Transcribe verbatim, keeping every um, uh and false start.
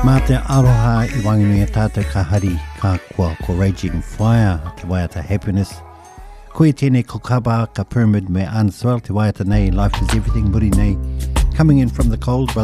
Mā te aroha I wanginui a tātou ka hari ka kua ko Raging Fire te waiata Happiness. Koe tēnei ko kaba ka Pyramid me Answell te waiata nei Life is Everything muri nei. Coming in from the cold,